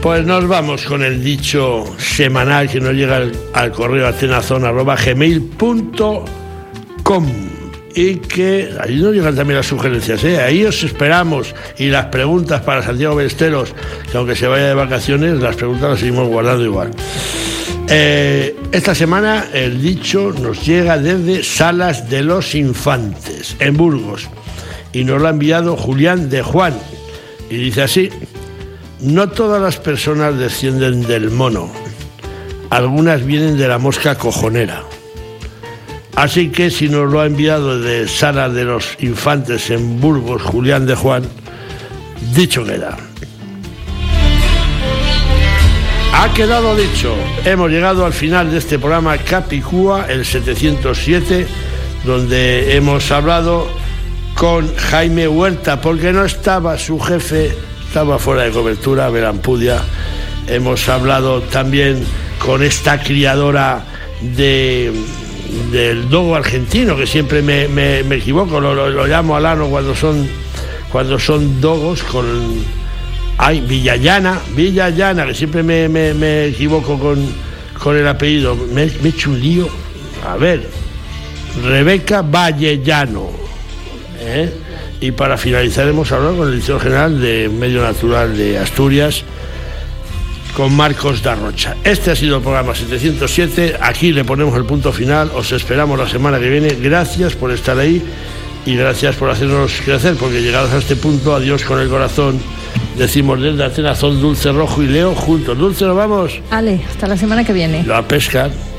Pues nos vamos con el dicho semanal que nos llega al correo atenazon@gmail.com y que ahí nos llegan también las sugerencias, ahí os esperamos, y las preguntas para Santiago Ballesteros, que aunque se vaya de vacaciones, las preguntas las seguimos guardando igual. Esta semana el dicho nos llega desde Salas de los Infantes, en Burgos, y nos lo ha enviado Julián de Juan, y dice así: no todas las personas descienden del mono, algunas vienen de la mosca cojonera. Así que si nos lo ha enviado de Salas de los Infantes en Burgos Julián de Juan, dicho queda. Ha quedado dicho. Hemos llegado al final de este programa Capicúa, el 707, donde hemos hablado con Jaime Huerta, porque no estaba su jefe, estaba fuera de cobertura, Belampudia. Hemos hablado también con esta criadora del dogo argentino, que siempre me equivoco, lo llamo alano cuando son dogos, Villallana, que siempre me equivoco con el apellido, me he hecho un lío. A ver, Rebeca Vallellano, y para finalizar hemos hablado con el director general de Medio Natural de Asturias, con Marcos Darrocha. Este ha sido el programa 707, aquí le ponemos el punto final, os esperamos la semana que viene. Gracias por estar ahí y gracias por hacernos crecer, porque llegados a este punto, adiós con el corazón, decimos desde Atenazón, Dulce Rojo y Leo juntos. Dulce, nos vamos. Ale, hasta la semana que viene. A pescar.